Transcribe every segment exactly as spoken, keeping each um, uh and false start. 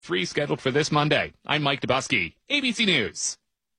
Three scheduled for this Monday. I'm Mike Dubusky, A B C News.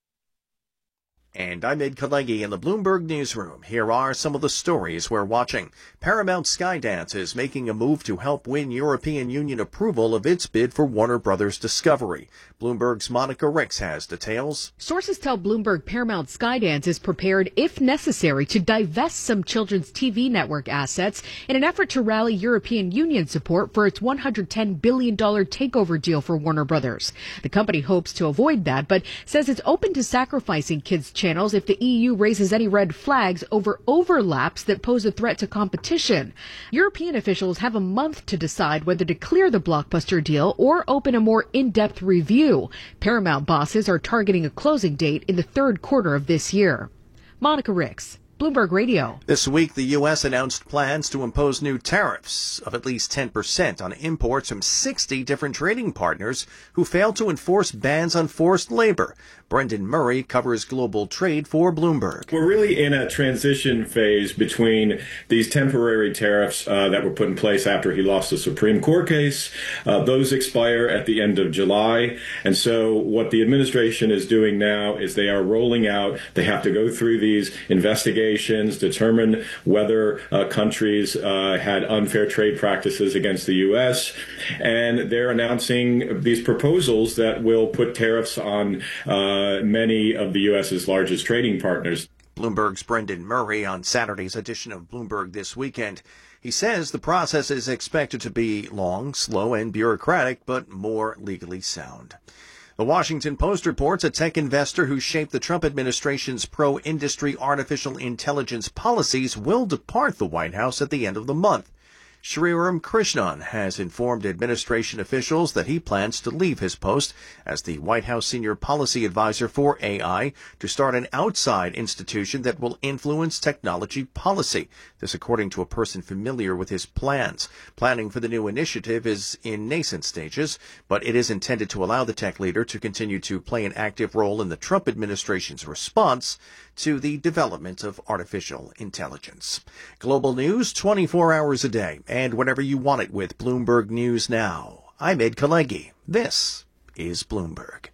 And I'm Ed Kalegi in the Bloomberg Newsroom. Here are some of the stories we're watching. Paramount Skydance is making a move to help win European Union approval of its bid for Warner Brothers Discovery. Bloomberg's Monica Ricks has details. Sources tell Bloomberg Paramount Skydance is prepared, if necessary, to divest some children's T V network assets in an effort to rally European Union support for its one hundred ten billion dollars takeover deal for Warner Brothers. The company hopes to avoid that, but says it's open to sacrificing kids' channels if the E U raises any red flags over overlaps that pose a threat to competition. European officials have a month to decide whether to clear the blockbuster deal or open a more in-depth review. Paramount bosses are targeting a closing date in the third quarter of this year. Monica Ricks, Bloomberg Radio. This week, the U S announced plans to impose new tariffs of at least ten percent on imports from sixty different trading partners who failed to enforce bans on forced labor. Brendan Murray covers global trade for Bloomberg. We're really in a transition phase between these temporary tariffs uh, that were put in place after he lost the Supreme Court case. Uh, those expire at the end of July. And so what the administration is doing now is they are rolling out, they have to go through these investigations, determine whether uh, countries uh, had unfair trade practices against the U S. And they're announcing these proposals that will put tariffs on uh, many of the U S's largest trading partners. Bloomberg's Brendan Murray on Saturday's edition of Bloomberg This Weekend. He says the process is expected to be long, slow, and bureaucratic, but more legally sound. The Washington Post reports a tech investor who shaped the Trump administration's pro-industry artificial intelligence policies will depart the White House at the end of the month. Sriram Krishnan has informed administration officials that he plans to leave his post as the White House senior policy advisor for A I to start an outside institution that will influence technology policy. This according to a person familiar with his plans. Planning for the new initiative is in nascent stages, but it is intended to allow the tech leader to continue to play an active role in the Trump administration's response to the development of artificial intelligence. Global news twenty-four hours a day and whenever you want it with Bloomberg News Now. I'm Ed Kalegi. This is Bloomberg.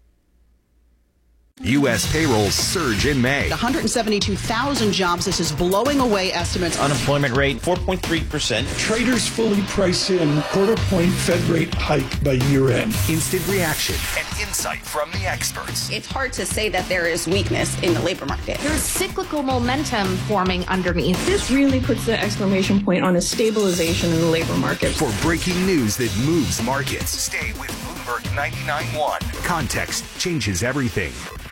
U S payrolls surge in May. one hundred seventy-two thousand jobs. This is blowing away estimates. Unemployment rate, four point three percent. Traders fully price in quarter-point Fed rate hike by year-end. Instant reaction and insight from the experts. It's hard to say that there is weakness in the labor market. There's cyclical momentum forming underneath. This really puts the exclamation point on a stabilization in the labor market. For breaking news that moves markets, stay with Bloomberg ninety-nine point one. Context changes everything.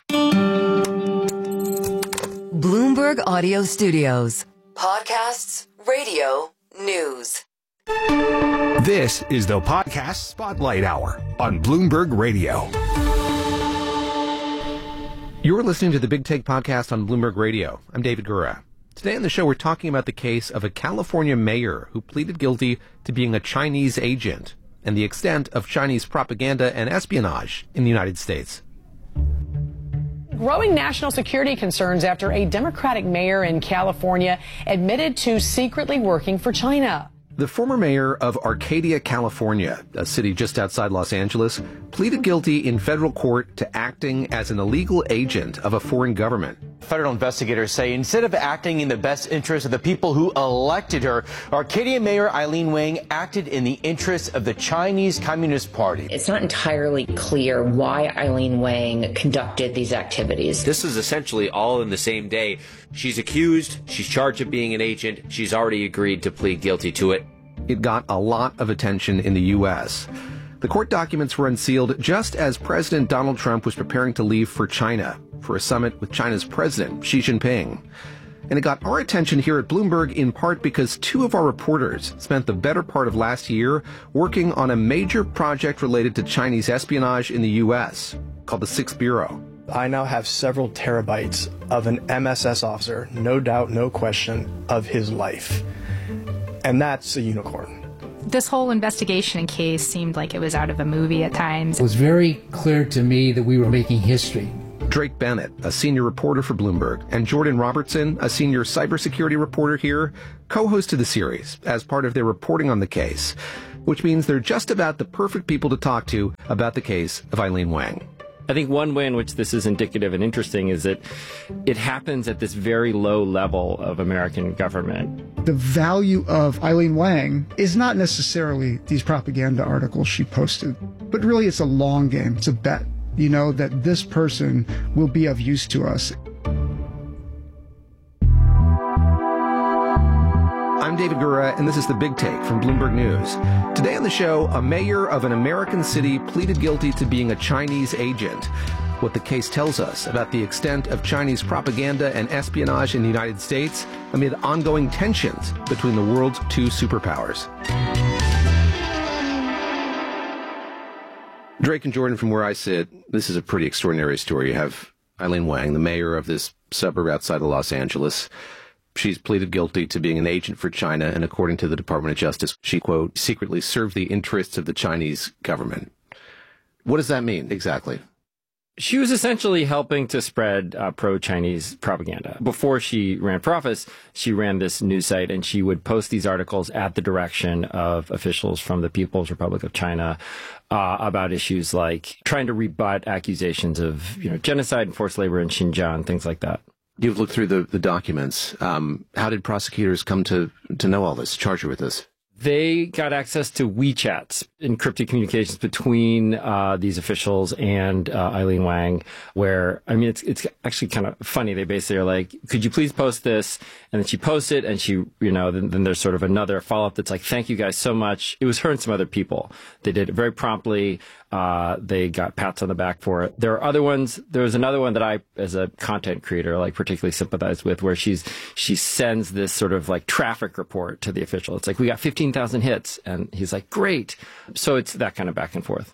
Bloomberg Audio Studios. Podcasts, radio, news. This is the Podcast Spotlight Hour on Bloomberg Radio. You're listening to the Big Take Podcast on Bloomberg Radio. I'm David Gura. Today on the show, we're talking about the case of a California mayor who pleaded guilty to being a Chinese agent and the extent of Chinese propaganda and espionage in the United States. Growing national security concerns after a Democratic mayor in California admitted to secretly working for China. The former mayor of Arcadia, California, a city just outside Los Angeles, pleaded guilty in federal court to acting as an illegal agent of a foreign government. Federal investigators say instead of acting in the best interest of the people who elected her, Arcadia Mayor Eileen Wang acted in the interest of the Chinese Communist Party. It's not entirely clear why Eileen Wang conducted these activities. This is essentially all in the same day. She's accused, she's charged of being an agent, she's already agreed to plead guilty to it. It got a lot of attention in the U S. The court documents were unsealed just as President Donald Trump was preparing to leave for China for a summit with China's president, Xi Jinping. And it got our attention here at Bloomberg in part because two of our reporters spent the better part of last year working on a major project related to Chinese espionage in the U S called the Sixth Bureau. I now have several terabytes of an M S S officer, no doubt, no question, of his life. And that's a unicorn. This whole investigation and case seemed like it was out of a movie at times. It was very clear to me that we were making history. Drake Bennett, a senior reporter for Bloomberg, and Jordan Robertson, a senior cybersecurity reporter here, co-hosted the series as part of their reporting on the case. which means they're just about the perfect people to talk to about the case of Eileen Wang. I think one way in which this is indicative and interesting is that it happens at this very low level of American government. The value of Eileen Wang is not necessarily these propaganda articles she posted, but really it's a long game. It's a bet, you know, that this person will be of use to us. I'm David Gura, and this is The Big Take from Bloomberg News. Today on the show, a mayor of an American city pleaded guilty to being a Chinese agent. What the case tells us about the extent of Chinese propaganda and espionage in the United States amid ongoing tensions between the world's two superpowers. Drake and Jordan, from where I sit, this is a pretty extraordinary story. You have Eileen Wang, the mayor of this suburb outside of Los Angeles. She's pleaded guilty to being an agent for China, and according to the Department of Justice, she, quote, secretly served the interests of the Chinese government. What does that mean exactly? She was essentially helping to spread uh, pro-Chinese propaganda. Before she ran for office, she ran this news site, and she would post these articles at the direction of officials from the People's Republic of China uh, about issues like trying to rebut accusations of, you know, genocide and forced labor in Xinjiang, things like that. You've looked through the, the documents. Um, how did prosecutors come to, to know all this, charge her with this? They got access to WeChats, encrypted communications between uh, these officials and uh, Eileen Wang, where, I mean, it's it's actually kind of funny. They basically are like, could you please post this? And then she posts it, and she, you know, then, then there's sort of another follow-up that's like, thank you guys so much. It was her and some other people. They did it very promptly. Uh, they got pats on the back for it. There are other ones. There was another one that I, as a content creator, like particularly sympathize with, where she's she sends this sort of like traffic report to the official. It's like, we got fifteen thousand hits. And he's like, great. So it's that kind of back and forth.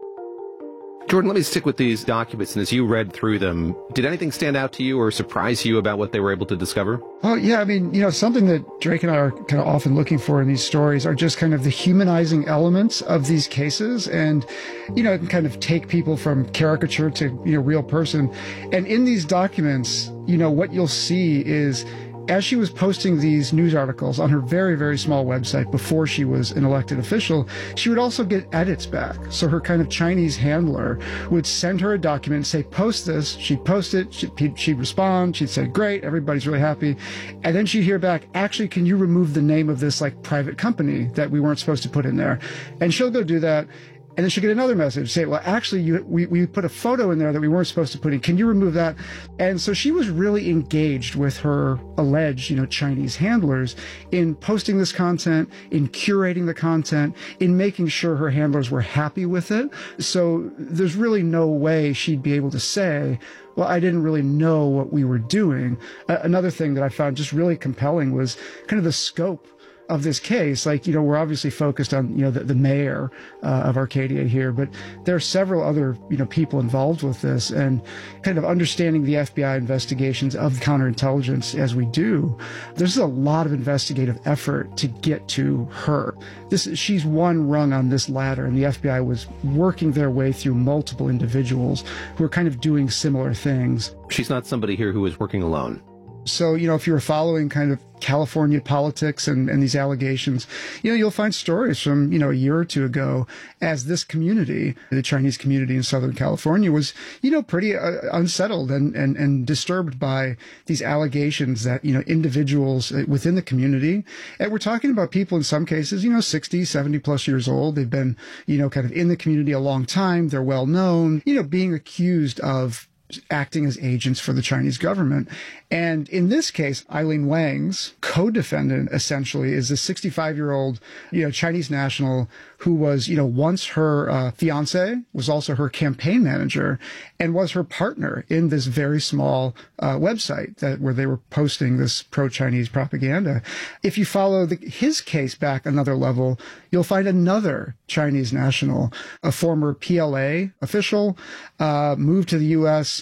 Jordan, let me stick with these documents. And as you read through them, did anything stand out to you or surprise you about what they were able to discover? Oh, yeah. I mean, you know, something that Drake and I are kind of often looking for in these stories are just kind of the humanizing elements of these cases. And, you know, it can kind of take people from caricature to, you know, real person. And in these documents, you know, what you'll see is, as she was posting these news articles on her very, very small website before she was an elected official, she would also get edits back. So her kind of Chinese handler would send her a document and say, post this. She'd post it. She'd, she'd respond. She'd say, great, everybody's really happy. And then she'd hear back, actually, can you remove the name of this like private company that we weren't supposed to put in there? And she'll go do that. And then she'll get another message, say, well, actually, you, we, we put a photo in there that we weren't supposed to put in. Can you remove that? And so she was really engaged with her alleged, you know, Chinese handlers in posting this content, in curating the content, in making sure her handlers were happy with it. So there's really no way she'd be able to say, well, I didn't really know what we were doing. Uh, another thing that I found just really compelling was kind of the scope of this case. Like, you know, we're obviously focused on, you know, the, the mayor uh, of Arcadia here, but there are several other, you know, people involved with this, and kind of understanding the F B I investigations of counterintelligence as we do, there's a lot of investigative effort to get to her. This, she's one rung on this ladder, and the F B I was working their way through multiple individuals who are kind of doing similar things. She's not somebody here who is working alone. So, you know, if you're following kind of California politics and, and these allegations, you know, you'll find stories from, you know, a year or two ago as this community, the Chinese community in Southern California, was, you know, pretty uh, unsettled and, and, and disturbed by these allegations that, you know, individuals within the community, and we're talking about people in some cases, you know, sixty, seventy plus years old. They've been, you know, kind of in the community a long time. They're well known, you know, being accused of acting as agents for the Chinese government. And in this case, Eileen Wang's co-defendant essentially is a sixty-five-year-old, you know, Chinese national who was, you know, once her uh, fiance, was also her campaign manager, and was her partner in this very small uh, website that where they were posting this pro-Chinese propaganda. If you follow the, his case back another level, you'll find another Chinese national, a former P L A official, uh, moved to the U S,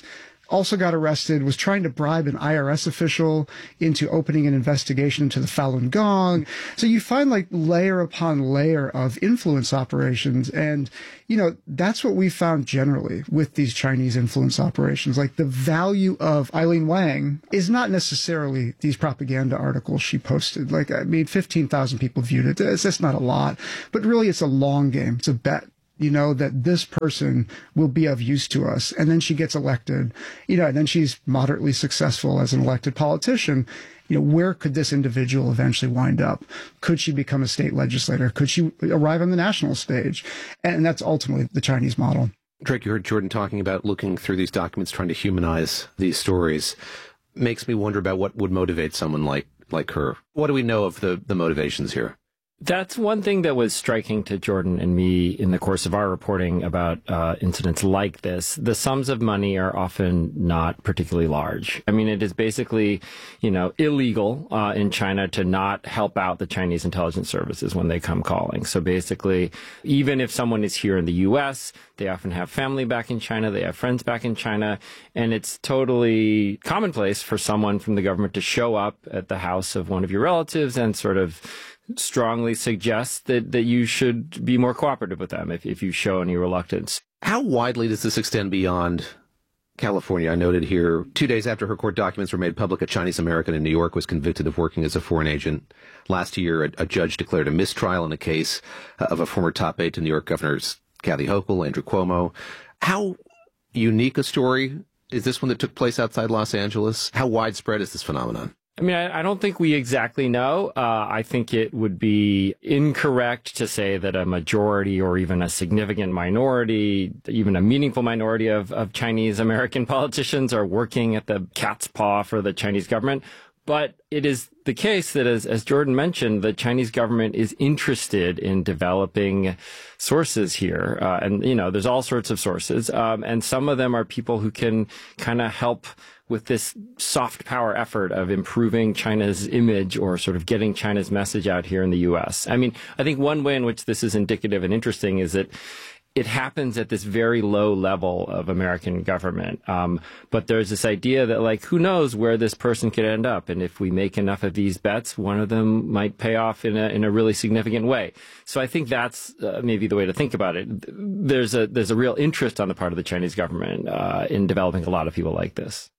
also got arrested, was trying to bribe an I R S official into opening an investigation into the Falun Gong. So you find like layer upon layer of influence operations. And, you know, that's what we found generally with these Chinese influence operations. Like the value of Eileen Wang is not necessarily these propaganda articles she posted. Like, I mean, fifteen thousand people viewed it. It's just not a lot, but really it's a long game. It's a bet. You know, that this person will be of use to us. And then she gets elected, you know, and then she's moderately successful as an elected politician. You know, where could this individual eventually wind up? Could she become a state legislator? Could she arrive on the national stage? And that's ultimately the Chinese model. Drake, you heard Jordan talking about looking through these documents, trying to humanize these stories. Makes me wonder about what would motivate someone like, like her. What do we know of the, the motivations here? That's one thing that was striking to Jordan and me in the course of our reporting about uh, incidents like this. The sums of money are often not particularly large. I mean, it is basically, you know, illegal uh, in China to not help out the Chinese intelligence services when they come calling. So basically, even if someone is here in the U S, they often have family back in China, they have friends back in China, and it's totally commonplace for someone from the government to show up at the house of one of your relatives and sort of strongly suggest that, that you should be more cooperative with them if, if you show any reluctance. How widely does this extend beyond California? I noted here, two days after her court documents were made public, a Chinese American in New York was convicted of working as a foreign agent. Last year, a, a judge declared a mistrial in a case uh, of a former top aide to New York governors Kathy Hochul, Andrew Cuomo. How unique a story is this one that took place outside Los Angeles? How widespread is this phenomenon? I mean, I, I don't think we exactly know. Uh, I think it would be incorrect to say that a majority or even a significant minority, even a meaningful minority of, of Chinese American politicians are working at the cat's paw for the Chinese government. But it is the case that, as, as Jordan mentioned, the Chinese government is interested in developing sources here. Uh, and, you know, there's all sorts of sources. Um, and some of them are people who can kind of help with this soft power effort of improving China's image or sort of getting China's message out here in the U S. I mean, I think one way in which this is indicative and interesting is that it happens at this very low level of American government. Um, but there's this idea that, like, who knows where this person could end up? And if we make enough of these bets, one of them might pay off in a, in a really significant way. So I think that's uh, maybe the way to think about it. There's a, there's a real interest on the part of the Chinese government uh, in developing a lot of people like this.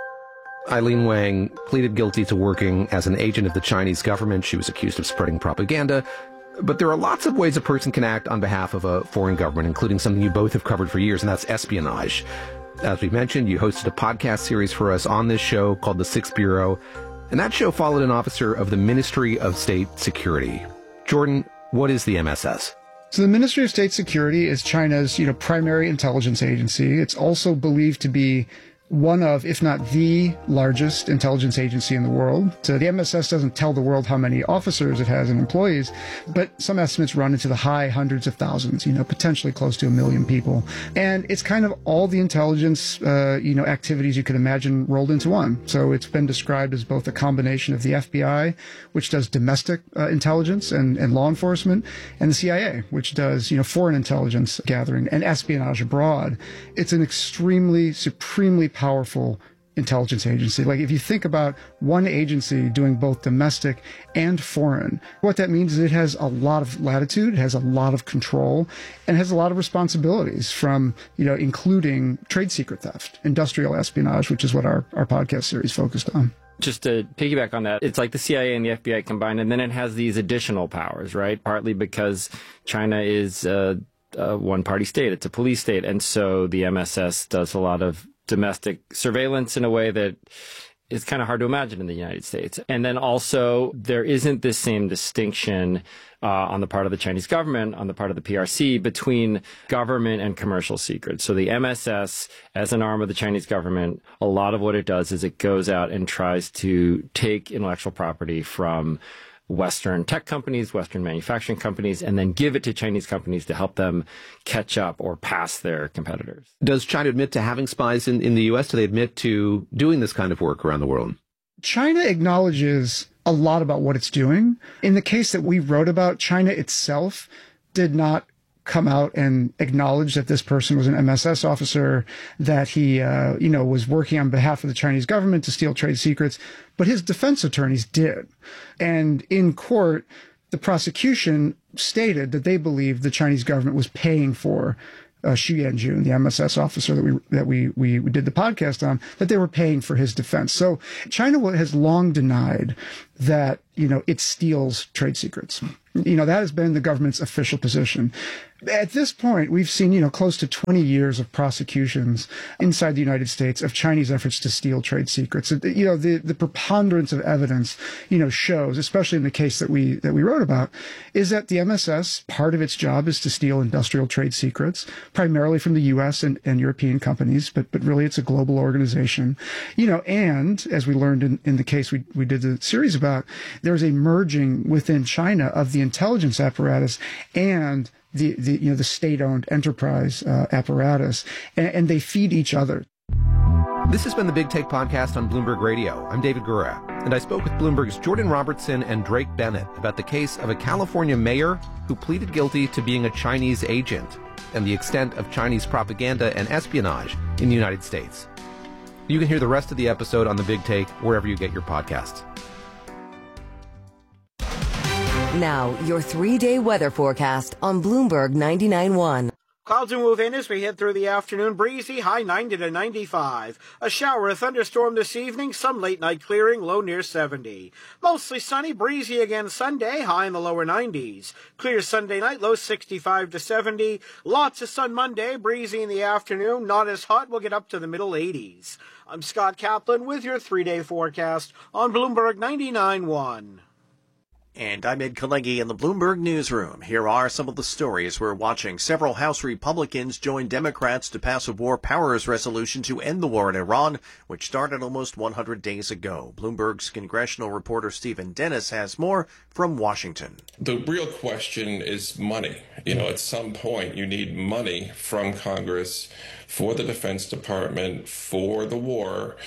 Eileen Wang pleaded guilty to working as an agent of the Chinese government. She was accused of spreading propaganda. But there are lots of ways a person can act on behalf of a foreign government, including something you both have covered for years, and that's espionage. As we mentioned, you hosted a podcast series for us on this show called The Sixth Bureau, and that show followed an officer of the Ministry of State Security. Jordan, what is the M S S? So the Ministry of State Security is China's, you know, primary intelligence agency. It's also believed to be one of, if not the largest intelligence agency in the world. So the M S S doesn't tell the world how many officers it has and employees, but some estimates run into the high hundreds of thousands, you know, potentially close to a million people. And it's kind of all the intelligence, uh, you know, activities you could imagine rolled into one. So it's been described as both a combination of the F B I, which does domestic uh, intelligence and, and law enforcement, and the C I A, which does, you know, foreign intelligence gathering and espionage abroad. It's an extremely, supremely powerful intelligence agency. Like, if you think about one agency doing both domestic and foreign, what that means is it has a lot of latitude, it has a lot of control, and has a lot of responsibilities, from, you know, including trade secret theft, industrial espionage, which is what our, our podcast series focused on. Just to piggyback on that, it's like the C I A and the F B I combined, and then it has these additional powers, right? Partly because China is a, a one-party state, it's a police state, and so the M S S does a lot of domestic surveillance in a way that is kind of hard to imagine in the United States. And then also, there isn't this same distinction uh, on the part of the Chinese government, on the part of the P R C, between government and commercial secrets. So the M S S, as an arm of the Chinese government, a lot of what it does is it goes out and tries to take intellectual property from Western tech companies, Western manufacturing companies, and then give it to Chinese companies to help them catch up or pass their competitors. Does China admit to having spies in, in the U S? Do they admit to doing this kind of work around the world? China acknowledges a lot about what it's doing. In the case that we wrote about, China itself did not come out and acknowledge that this person was an M S S officer, that he, uh, you know, was working on behalf of the Chinese government to steal trade secrets, but his defense attorneys did. And in court, the prosecution stated that they believed the Chinese government was paying for Uh, Xu Yanjun, the M S S officer that we that we, we we did the podcast on, that they were paying for his defense. So China has long denied that, you know, it steals trade secrets. You know, that has been the government's official position. At this point, we've seen, you know, close to twenty years of prosecutions inside the United States of Chinese efforts to steal trade secrets. You know, the, the preponderance of evidence, you know, shows, especially in the case that we that we wrote about, is that the M S S, part of its job is to steal industrial trade secrets, primarily from the U S and, and European companies, but but really it's a global organization. You know, and as we learned in, in the case we, we did the series about, there's a merging within China of the intelligence apparatus and the, the you know the state-owned enterprise uh, apparatus, and, and they feed each other. This has been the Big Take Podcast on Bloomberg Radio. I'm David Gura, and I spoke with Bloomberg's Jordan Robertson and Drake Bennett about the case of a California mayor who pleaded guilty to being a Chinese agent and the extent of Chinese propaganda and espionage in the United States. You can hear the rest of the episode on the Big Take wherever you get your podcasts. Now, your three-day weather forecast on Bloomberg ninety-nine point one. Clouds will move in as we head through the afternoon. Breezy, high ninety to ninety-five. A shower, a thunderstorm this evening. Some late night clearing, low near seventy. Mostly sunny, breezy again Sunday, high in the lower nineties. Clear Sunday night, low sixty-five to seventy. Lots of sun Monday, breezy in the afternoon. Not as hot, we'll get up to the middle eighties. I'm Scott Kaplan with your three-day forecast on Bloomberg ninety-nine point one. And I'm Ed Kalegi in the Bloomberg Newsroom. Here are some of the stories we're watching. Several House Republicans joined Democrats to pass a war powers resolution to end the war in Iran, which started almost one hundred days ago. Bloomberg's congressional reporter Stephen Dennis has more from Washington. The real question is money. You know, at some point you need money from Congress for the Defense Department, for the war.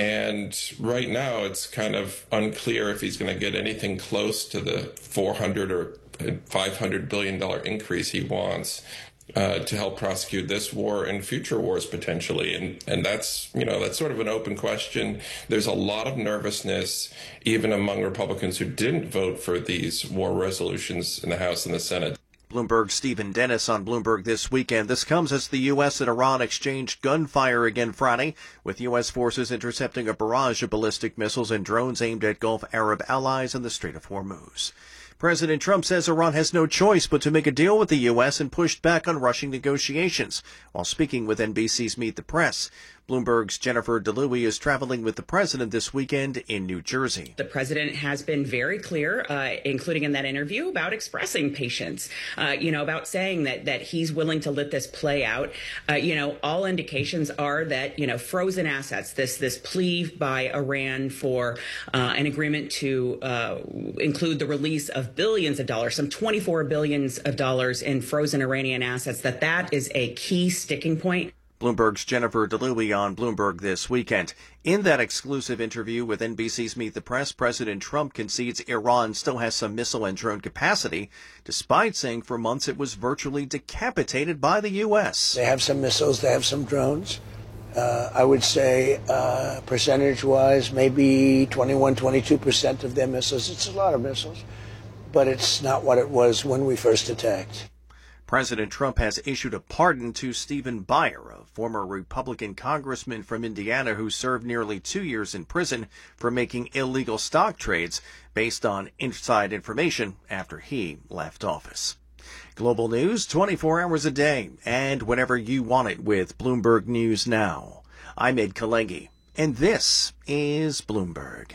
And right now it's kind of unclear if he's going to get anything close to the four hundred or five hundred billion dollars increase he wants uh, to help prosecute this war and future wars potentially. And, and that's, you know, that's sort of an open question. There's a lot of nervousness, even among Republicans who didn't vote for these war resolutions in the House and the Senate. Bloomberg's Stephen Dennis on Bloomberg This Weekend. This comes as the U S and Iran exchanged gunfire again Friday, with U S forces intercepting a barrage of ballistic missiles and drones aimed at Gulf Arab allies in the Strait of Hormuz. President Trump says Iran has no choice but to make a deal with the U S and pushed back on rushing negotiations while speaking with N B C's Meet the Press. Bloomberg's Jennifer DeLuey is traveling with the president this weekend in New Jersey. The president has been very clear, uh, including in that interview, about expressing patience, uh, you know, about saying that that he's willing to let this play out. Uh, you know, all indications are that, you know, frozen assets, this this plea by Iran for uh, an agreement to uh, include the release of billions of dollars, some twenty-four billions of dollars in frozen Iranian assets, that that is a key sticking point. Bloomberg's Jennifer DeLuey on Bloomberg This Weekend. In that exclusive interview with N B C's Meet the Press, President Trump concedes Iran still has some missile and drone capacity, despite saying for months it was virtually decapitated by the U S. They have some missiles, they have some drones. Uh, I would say uh, percentage-wise, maybe twenty-one, twenty-two percent of their missiles. It's a lot of missiles, but it's not what it was when we first attacked. President Trump has issued a pardon to Stephen Buyer, a former Republican congressman from Indiana who served nearly two years in prison for making illegal stock trades based on inside information after he left office. Global news twenty-four hours a day and whenever you want it with Bloomberg News Now. I'm Ed Kalegi, and this is Bloomberg.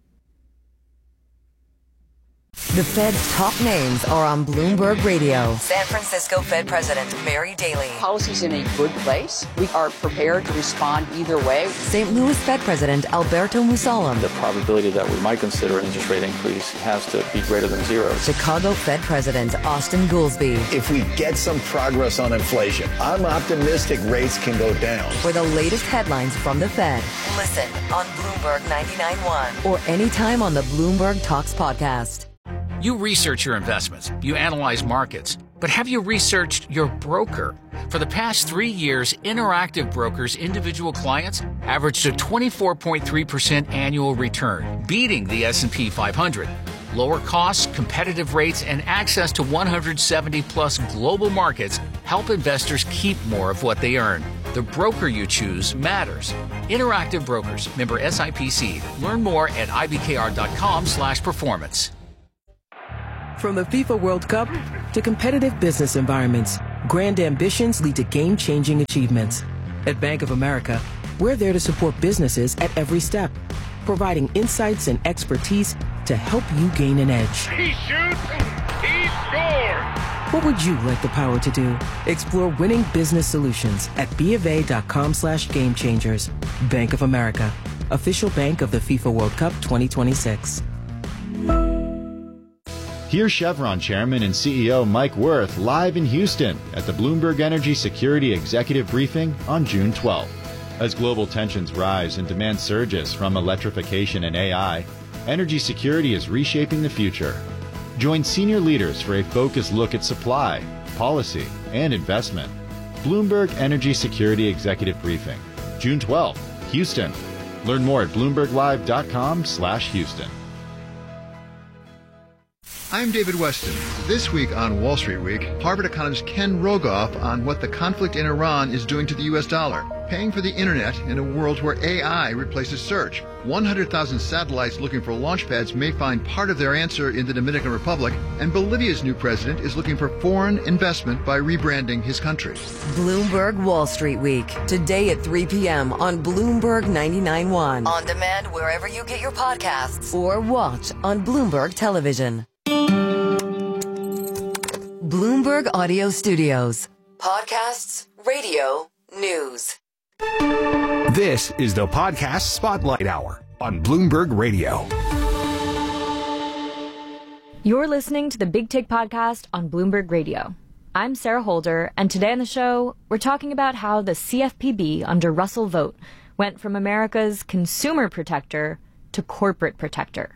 The Fed's top names are on Bloomberg Radio. San Francisco Fed President Mary Daly. Policy's in a good place. We are prepared to respond either way. Saint Louis Fed President Alberto Musalem. The probability that we might consider an interest rate increase has to be greater than zero. Chicago Fed President Austin Goolsbee. If we get some progress on inflation, I'm optimistic rates can go down. For the latest headlines from the Fed, listen on Bloomberg ninety-nine point one or anytime on the Bloomberg Talks podcast. You research your investments, you analyze markets, but have you researched your broker? For the past three years, Interactive Brokers' individual clients averaged a twenty-four point three percent annual return, beating the S and P five hundred. Lower costs, competitive rates, and access to one hundred seventy plus global markets help investors keep more of what they earn. The broker you choose matters. Interactive Brokers, member S I P C. Learn more at I B K R dot com slash performance. From the FIFA World Cup to competitive business environments, grand ambitions lead to game-changing achievements. At Bank of America, we're there to support businesses at every step, providing insights and expertise to help you gain an edge. He shoots, he scores! What would you like the power to do? Explore winning business solutions at B of A dot com slash game changers. Bank of America, official bank of the FIFA World Cup twenty twenty-six. Here's Chevron Chairman and C E O Mike Wirth live in Houston at the Bloomberg Energy Security Executive Briefing on June twelfth. As global tensions rise and demand surges from electrification and A I, energy security is reshaping the future. Join senior leaders for a focused look at supply, policy, and investment. Bloomberg Energy Security Executive Briefing, June twelfth, Houston. Learn more at bloomberg live dot com slash Houston. I'm David Weston. This week on Wall Street Week, Harvard economist Ken Rogoff on what the conflict in Iran is doing to the U S dollar, paying for the internet in a world where A I replaces search. one hundred thousand satellites looking for launch pads may find part of their answer in the Dominican Republic, and Bolivia's new president is looking for foreign investment by rebranding his country. Bloomberg Wall Street Week, today at three p.m. on Bloomberg ninety-nine point one. On demand wherever you get your podcasts or watch on Bloomberg Television. Bloomberg Audio Studios. Podcasts, radio, news. This is the Podcast Spotlight Hour on Bloomberg Radio. You're listening to the Big Take Podcast on Bloomberg Radio. I'm Sarah Holder, and today on the show, we're talking about how the C F P B under Russell Vought went from America's consumer protector to corporate protector.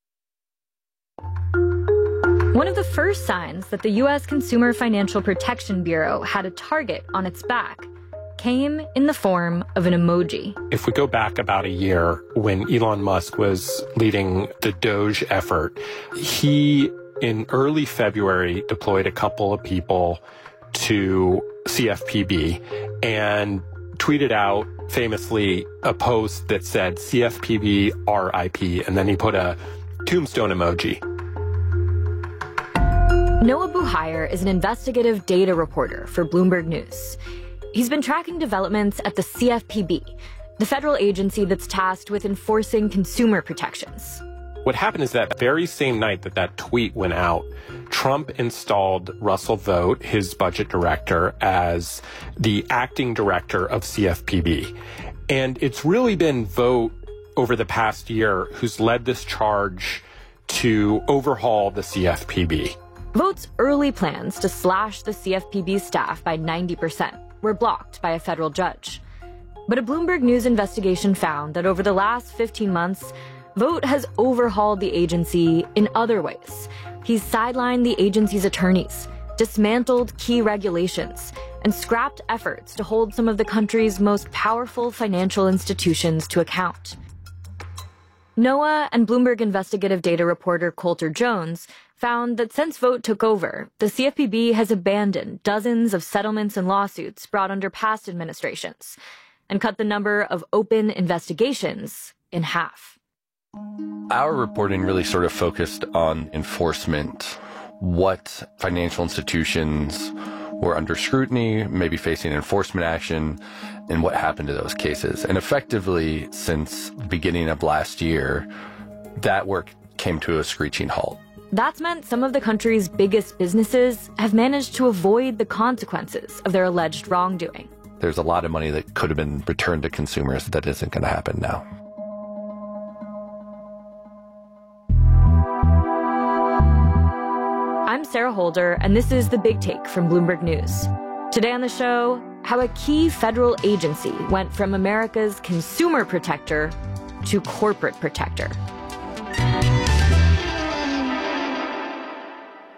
One of the first signs that the U S Consumer Financial Protection Bureau had a target on its back came in the form of an emoji. If we go back about a year when Elon Musk was leading the Doge effort, he, in early February, deployed a couple of people to C F P B and tweeted out famously a post that said C F P B R I P, and then he put a tombstone emoji. Noah Buhayer is an investigative data reporter for Bloomberg News. He's been tracking developments at the C F P B, the federal agency that's tasked with enforcing consumer protections. What happened is that very same night that that tweet went out, Trump installed Russell Vought, his budget director, as the acting director of C F P B. And it's really been Vought over the past year who's led this charge to overhaul the C F P B. Vought's early plans to slash the C F P B staff by ninety percent were blocked by a federal judge. But a Bloomberg News investigation found that over the last fifteen months, Vought has overhauled the agency in other ways. He's sidelined the agency's attorneys, dismantled key regulations, and scrapped efforts to hold some of the country's most powerful financial institutions to account. Noah and Bloomberg investigative data reporter Coulter Jones found that since Vought took over, the C F P B has abandoned dozens of settlements and lawsuits brought under past administrations and cut the number of open investigations in half. Our reporting really sort of focused on enforcement, what financial institutions were under scrutiny, maybe facing enforcement action, and what happened to those cases. And effectively, since the beginning of last year, that work came to a screeching halt. That's meant some of the country's biggest businesses have managed to avoid the consequences of their alleged wrongdoing. There's a lot of money that could have been returned to consumers that isn't going to happen now. I'm Sarah Holder, and this is The Big Take from Bloomberg News. Today on the show, how a key federal agency went from America's consumer protector to corporate protector.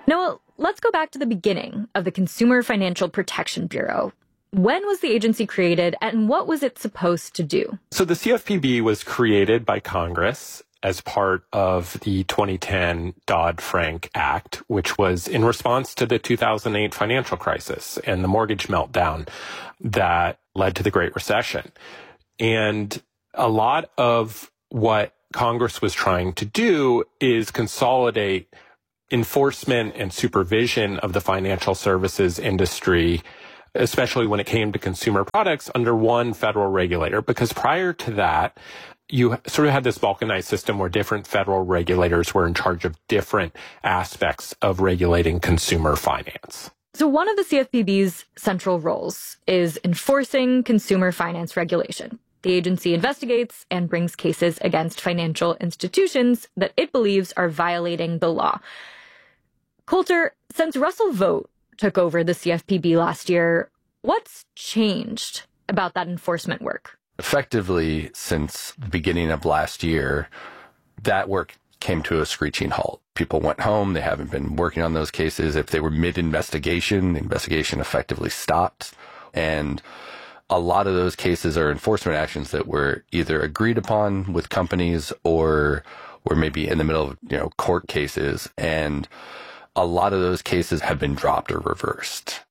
Noah, let's go back to the beginning of the Consumer Financial Protection Bureau. When was the agency created, and what was it supposed to do? So the C F P B was created by Congress as part of the twenty ten Dodd-Frank Act, which was in response to the two thousand eight financial crisis and the mortgage meltdown that led to the Great Recession. And a lot of what Congress was trying to do is consolidate enforcement and supervision of the financial services industry, especially when it came to consumer products, under one federal regulator. Because prior to that, you sort of had this balkanized system where different federal regulators were in charge of different aspects of regulating consumer finance. So one of the C F P B's central roles is enforcing consumer finance regulation. The agency investigates and brings cases against financial institutions that it believes are violating the law. Coulter, since Russell Vought took over the C F P B last year, what's changed about that enforcement work? Effectively, since the beginning of last year, that work came to a screeching halt. People went home. They haven't been working on those cases. If they were mid-investigation, the investigation effectively stopped. And a lot of those cases are enforcement actions that were either agreed upon with companies or were maybe in the middle of, you know, court cases. And a lot of those cases have been dropped or reversed.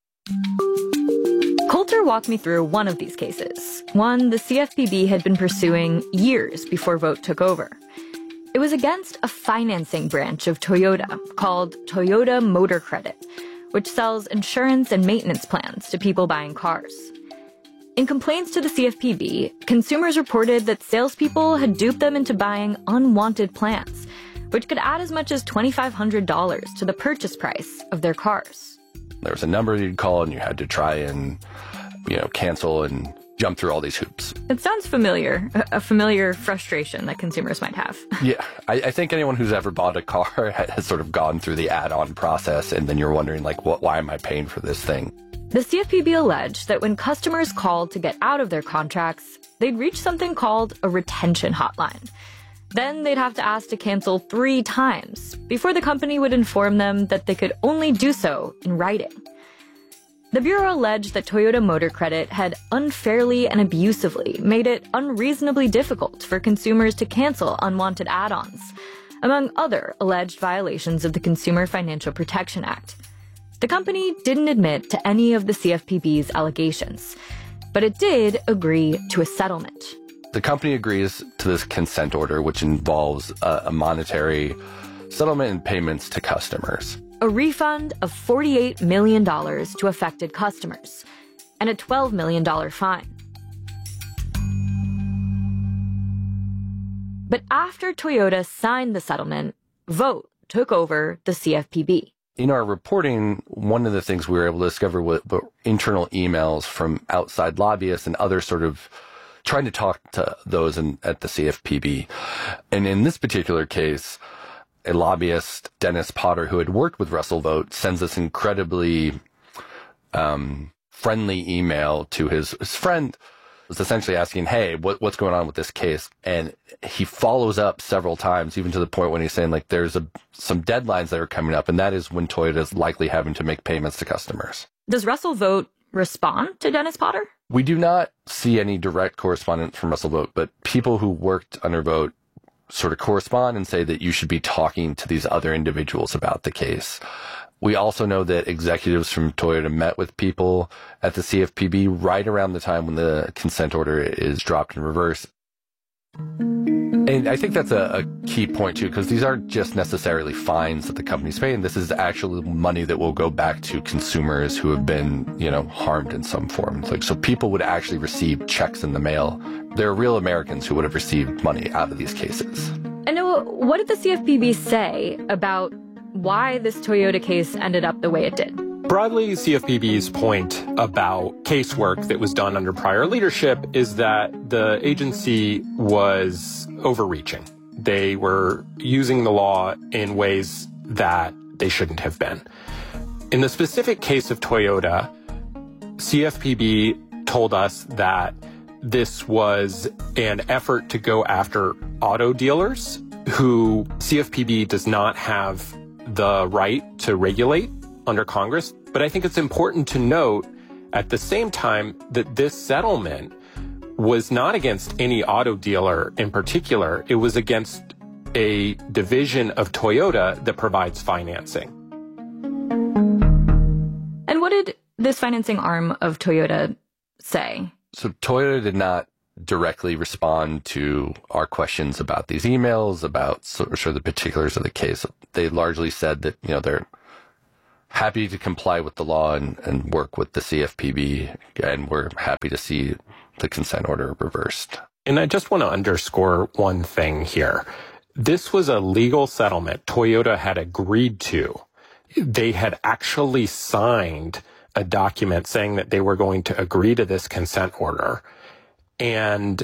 Coulter walked me through one of these cases, one the C F P B had been pursuing years before Vought took over. It was against a financing branch of Toyota called Toyota Motor Credit, which sells insurance and maintenance plans to people buying cars. In complaints to the C F P B, consumers reported that salespeople had duped them into buying unwanted plans, which could add as much as two thousand five hundred dollars to the purchase price of their cars. There was a number you'd call and you had to try and, you know, cancel and jump through all these hoops. It sounds familiar, a familiar frustration that consumers might have. Yeah, I, I think anyone who's ever bought a car has sort of gone through the add-on process, and then you're wondering, like, what? Why am I paying for this thing? The C F P B alleged that when customers called to get out of their contracts, they'd reach something called a retention hotline. Then they'd have to ask to cancel three times before the company would inform them that they could only do so in writing. The Bureau alleged that Toyota Motor Credit had unfairly and abusively made it unreasonably difficult for consumers to cancel unwanted add-ons, among other alleged violations of the Consumer Financial Protection Act. The company didn't admit to any of the C F P B's allegations, but it did agree to a settlement. The company agrees to this consent order, which involves a, a monetary settlement and payments to customers. A refund of forty-eight million dollars to affected customers, and a twelve million dollars fine. But after Toyota signed the settlement, Vought took over the C F P B. In our reporting, one of the things we were able to discover were internal emails from outside lobbyists and other sort of trying to talk to those in, at the C F P B. And in this particular case, a lobbyist, Dennis Potter, who had worked with Russell Vought, sends this incredibly um, friendly email to his, his friend, was essentially asking, hey, what, what's going on with this case? And he follows up several times, even to the point when he's saying, like, there's a, some deadlines that are coming up, and that is when Toyota is likely having to make payments to customers. Does Russell Vought respond to Dennis Potter? We do not see any direct correspondence from Russell Vought, but people who worked under Vought sort of correspond and say that you should be talking to these other individuals about the case. We also know that executives from Toyota met with people at the C F P B right around the time when the consent order is dropped in reverse. And I think that's a, a key point, too, because these aren't just necessarily fines that the company's paying. This is actually money that will go back to consumers who have been, you know, harmed in some form. Like, so people would actually receive checks in the mail. There are real Americans who would have received money out of these cases. And Noah, what did the C F P B say about why this Toyota case ended up the way it did? Broadly, C F P B's point about casework that was done under prior leadership is that the agency was overreaching. They were using the law in ways that they shouldn't have been. In the specific case of Toyota, C F P B told us that this was an effort to go after auto dealers who C F P B does not have the right to regulate under Congress. But I think it's important to note at the same time that this settlement was not against any auto dealer in particular. It was against a division of Toyota that provides financing. And what did this financing arm of Toyota say? So Toyota did not directly respond to our questions about these emails, about sort of the particulars of the case. They largely said that, you know, they're happy to comply with the law and, and work with the C F P B, and we're happy to see the consent order reversed. And I just want to underscore one thing here. This was a legal settlement Toyota had agreed to. They had actually signed a document saying that they were going to agree to this consent order. And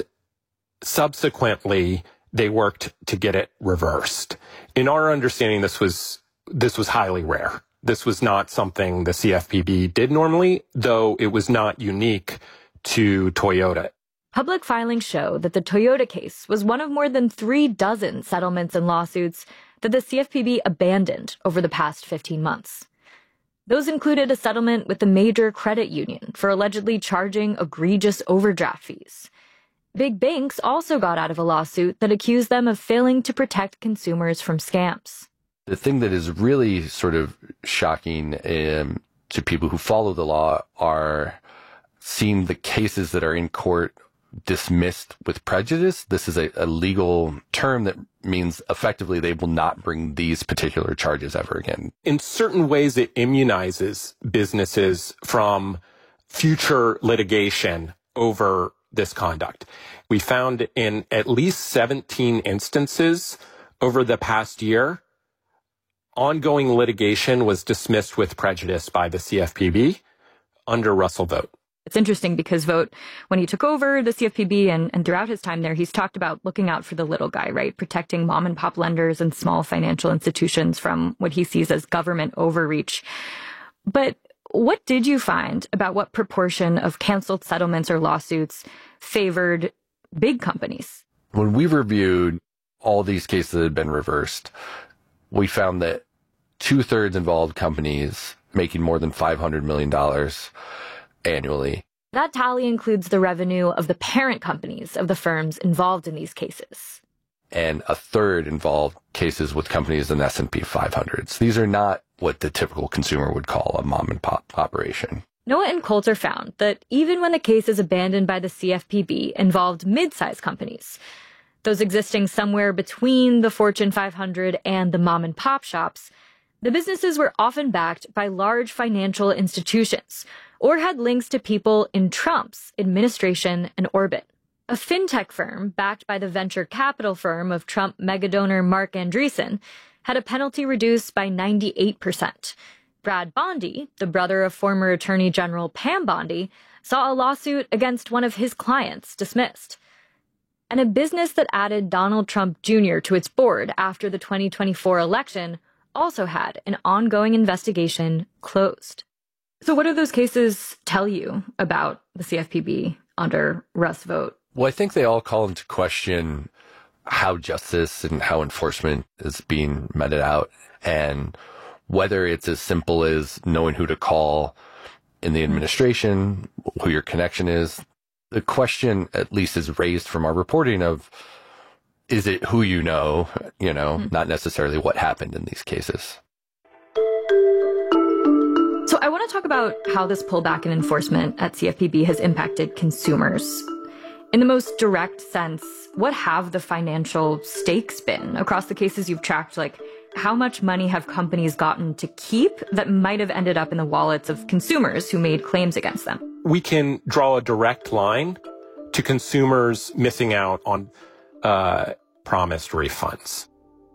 subsequently, they worked to get it reversed. In our understanding, this was this was highly rare. This was not something the C F P B did normally, though it was not unique to Toyota. Public filings show that the Toyota case was one of more than three dozen settlements and lawsuits that the C F P B abandoned over the past fifteen months. Those included a settlement with the major credit union for allegedly charging egregious overdraft fees. Big banks also got out of a lawsuit that accused them of failing to protect consumers from scams. The thing that is really sort of shocking um, to people who follow the law are seeing the cases that are in court dismissed with prejudice. This is a, a legal term that means effectively they will not bring these particular charges ever again. In certain ways, it immunizes businesses from future litigation over this conduct. We found in at least seventeen instances over the past year, ongoing litigation was dismissed with prejudice by the C F P B under Russell Vought. It's interesting because Vought, when he took over the C F P B and, and throughout his time there, he's talked about looking out for the little guy, right? Protecting mom and pop lenders and small financial institutions from what he sees as government overreach. But what did you find about what proportion of canceled settlements or lawsuits favored big companies? When we reviewed all these cases that had been reversed, we found that two-thirds involved companies making more than five hundred million dollars annually. That tally includes the revenue of the parent companies of the firms involved in these cases. And a third involved cases with companies in S and P five hundreds. These are not what the typical consumer would call a mom and pop operation. Noah and Coulter found that even when a case is abandoned by the C F P B involved mid-sized companies, those existing somewhere between the Fortune five hundred and the mom and pop shops, the businesses were often backed by large financial institutions or had links to people in Trump's administration and orbit. A fintech firm backed by the venture capital firm of Trump megadonor Mark Andreessen had a penalty reduced by ninety-eight percent. Brad Bondi, the brother of former Attorney General Pam Bondi, saw a lawsuit against one of his clients dismissed. And a business that added Donald Trump Junior to its board after the twenty twenty-four election also had an ongoing investigation closed. So what do those cases tell you about the C F P B under Russ Vought? Well, I think they all call into question how justice and how enforcement is being meted out, and whether it's as simple as knowing who to call in the administration, who your connection is. The question, at least, is raised from our reporting of, is it who you know, you know, mm-hmm. not necessarily what happened in these cases. So I want to talk about how this pullback in enforcement at C F P B has impacted consumers. In the most direct sense, what have the financial stakes been across the cases you've tracked? Like, how much money have companies gotten to keep that might have ended up in the wallets of consumers who made claims against them? We can draw a direct line to consumers missing out on uh, promised refunds.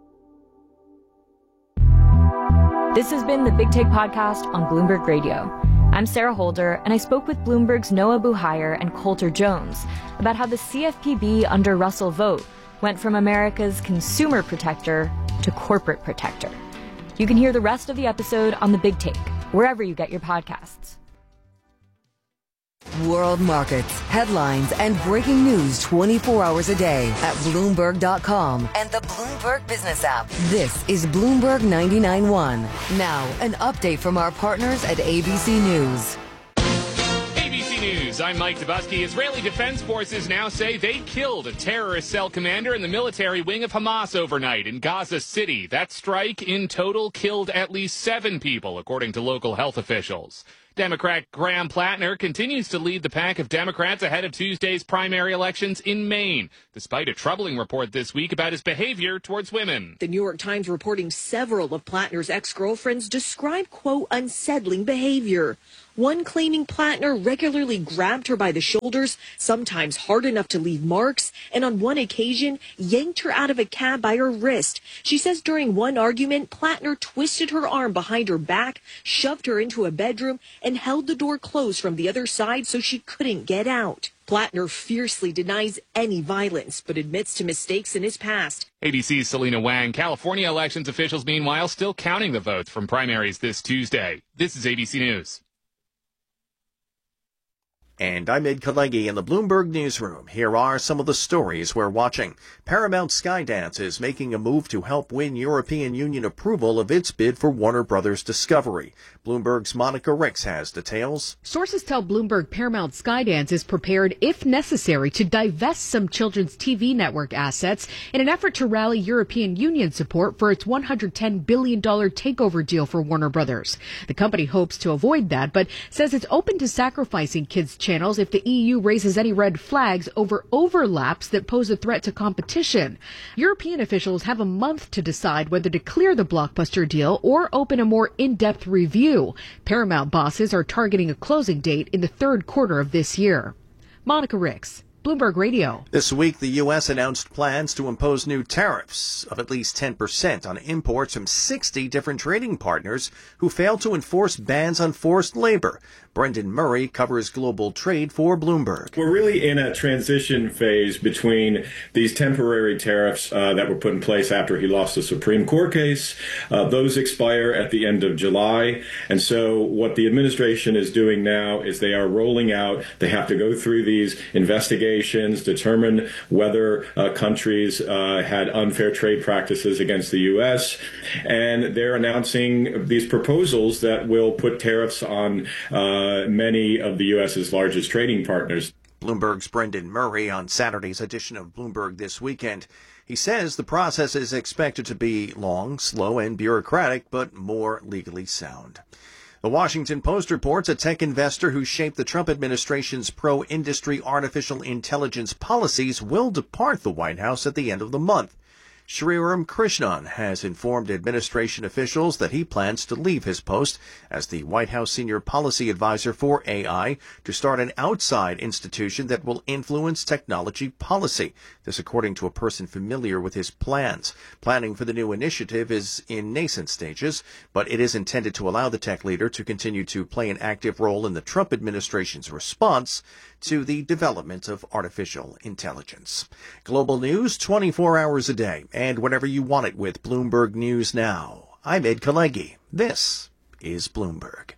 This has been the Big Take Podcast on Bloomberg Radio. I'm Sarah Holder, and I spoke with Bloomberg's Noah Buhayer and Coulter Jones about how the C F P B under Russell Vought went from America's consumer protector to corporate protector. You can hear the rest of the episode on The Big Take, wherever you get your podcasts. World markets, headlines, and breaking news twenty-four hours a day at Bloomberg dot com and the Bloomberg Business app. This is Bloomberg ninety-nine point one. Now, an update from our partners at A B C News. A B C News, I'm Mike Dubusky. Israeli Defense Forces now say they killed a terrorist cell commander in the military wing of Hamas overnight in Gaza City. That strike in total killed at least seven people, according to local health officials. Democrat Graham Plattner continues to lead the pack of Democrats ahead of Tuesday's primary elections in Maine, despite a troubling report this week about his behavior towards women. The New York Times reporting several of Plattner's ex-girlfriends describe, quote, unsettling behavior. One claiming Plattner regularly grabbed her by the shoulders, sometimes hard enough to leave marks, and on one occasion yanked her out of a cab by her wrist. She says during one argument, Plattner twisted her arm behind her back, shoved her into a bedroom, and held the door closed from the other side so she couldn't get out. Plattner fiercely denies any violence, but admits to mistakes in his past. A B C's Selena Wang. California elections officials, meanwhile, still counting the votes from primaries this Tuesday. This is A B C News. And I'm Ed Kalegi in the Bloomberg Newsroom. Here are some of the stories we're watching. Paramount Skydance is making a move to help win European Union approval of its bid for Warner Brothers Discovery. Bloomberg's Monica Ricks has details. Sources tell Bloomberg Paramount Skydance is prepared, if necessary, to divest some children's T V network assets in an effort to rally European Union support for its one hundred ten billion dollars takeover deal for Warner Brothers. The company hopes to avoid that, but says it's open to sacrificing kids' channels if the E U raises any red flags over overlaps that pose a threat to competition. European officials have a month to decide whether to clear the blockbuster deal or open a more in-depth review. Paramount bosses are targeting a closing date in the third quarter of this year. Monica Ricks, Bloomberg Radio. This week, the U S announced plans to impose new tariffs of at least ten percent on imports from sixty different trading partners who fail to enforce bans on forced labor. Brendan Murray covers global trade for Bloomberg. We're really in a transition phase between these temporary tariffs uh, that were put in place after he lost the Supreme Court case. Uh, those expire at the end of July. And so what the administration is doing now is they are rolling out, they have to go through these investigations, determine whether uh, countries uh, had unfair trade practices against the U S. And they're announcing these proposals that will put tariffs on uh, Uh, many of the U S's largest trading partners. Bloomberg's Brendan Murray on Saturday's edition of Bloomberg This Weekend. He says the process is expected to be long, slow, and bureaucratic, but more legally sound. The Washington Post reports a tech investor who shaped the Trump administration's pro-industry artificial intelligence policies will depart the White House at the end of the month. Sriram Krishnan has informed administration officials that he plans to leave his post as the White House senior policy advisor for A I to start an outside institution that will influence technology policy. This according to a person familiar with his plans. Planning for the new initiative is in nascent stages, but it is intended to allow the tech leader to continue to play an active role in the Trump administration's response to the development of artificial intelligence. Global news twenty-four hours a day, and whenever you want it with Bloomberg News Now. I'm Ed Kalegi. This is Bloomberg.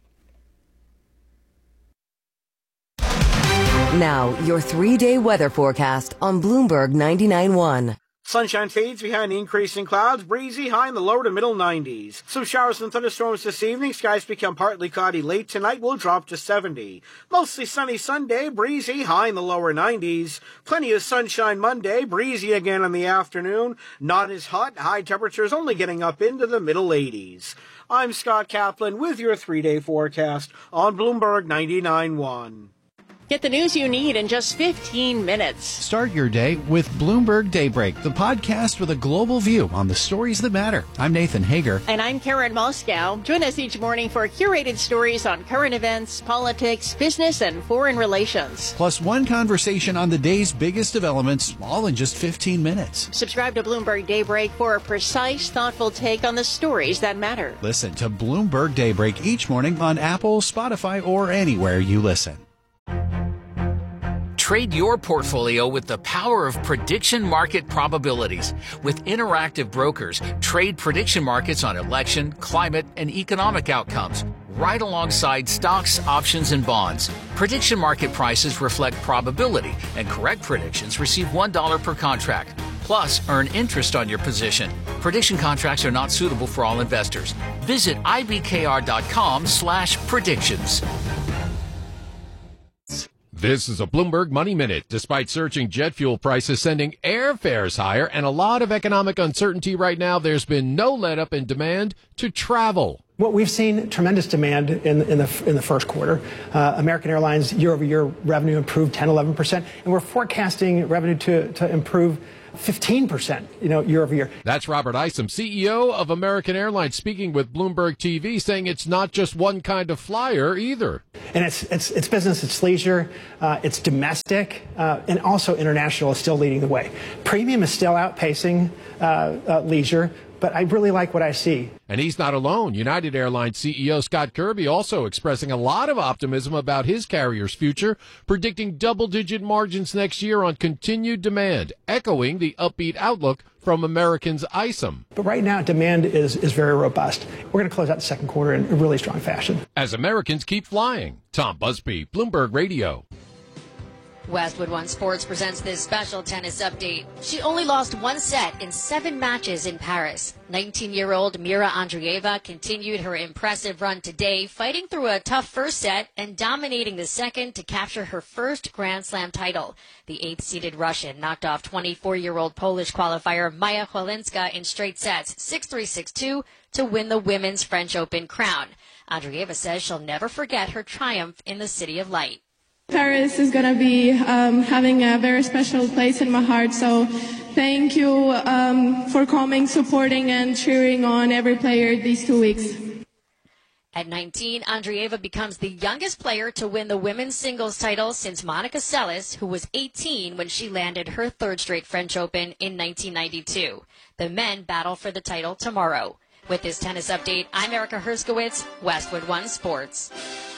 Now, your three-day weather forecast on Bloomberg ninety-nine point one. Sunshine fades behind increasing clouds, breezy, high in the lower to middle nineties. Some showers and thunderstorms this evening. Skies become partly cloudy late tonight. Will drop to seventy. Mostly sunny Sunday, breezy, high in the lower nineties. Plenty of sunshine Monday, breezy again in the afternoon. Not as hot. High temperatures only getting up into the middle eighties. I'm Scott Kaplan with your three-day forecast on Bloomberg ninety-nine point one. Get the news you need in just fifteen minutes. Start your day with Bloomberg Daybreak, the podcast with a global view on the stories that matter. I'm Nathan Hager. And I'm Karen Moscow. Join us each morning for curated stories on current events, politics, business, and foreign relations. Plus one conversation on the day's biggest developments, all in just fifteen minutes. Subscribe to Bloomberg Daybreak for a precise, thoughtful take on the stories that matter. Listen to Bloomberg Daybreak each morning on Apple, Spotify, or anywhere you listen. Trade your portfolio with the power of prediction market probabilities. With Interactive Brokers, trade prediction markets on election, climate, and economic outcomes. right alongside stocks, options, and bonds. Prediction market prices reflect probability, and correct predictions receive one dollar per contract. Plus, earn interest on your position. Prediction contracts are not suitable for all investors. Visit ibkr.com slash predictions. This is a Bloomberg Money Minute. Despite surging jet fuel prices sending airfares higher and a lot of economic uncertainty right now, there's been no let-up in demand to travel. What we've seen tremendous demand in, in the in the first quarter. Uh, American Airlines year-over-year revenue improved ten, eleven percent, and we're forecasting revenue to, to improve fifteen percent, you know, year over year. That's Robert Isom, C E O of American Airlines, speaking with Bloomberg T V, saying it's not just one kind of flyer either. And it's it's it's business, it's leisure, uh, it's domestic, uh, and also international is still leading the way. Premium is still outpacing uh, uh, leisure, but I really like what I see. And he's not alone. United Airlines C E O Scott Kirby also expressing a lot of optimism about his carrier's future, predicting double-digit margins next year on continued demand, echoing the upbeat outlook from American's Isom. But right now, demand is, is very robust. We're going to close out the second quarter in a really strong fashion. As Americans keep flying. Tom Busby, Bloomberg Radio. Westwood One Sports presents this special tennis update. She only lost one set in seven matches in Paris. nineteen-year-old Mira Andreeva continued her impressive run today, fighting through a tough first set and dominating the second to capture her first Grand Slam title. The eighth-seeded Russian knocked off twenty-four-year-old Polish qualifier Maja Chwalinska in straight sets, six three, six two, to win the Women's French Open crown. Andreeva says she'll never forget her triumph in the City of Light. Paris is going to be um, having a very special place in my heart, so thank you um, for coming, supporting, and cheering on every player these two weeks. At nineteen, Andreeva becomes the youngest player to win the women's singles title since Monica Seles, who was eighteen when she landed her third straight French Open in nineteen ninety-two. The men battle for the title tomorrow. With this tennis update, I'm Erica Herskowitz, Westwood One Sports.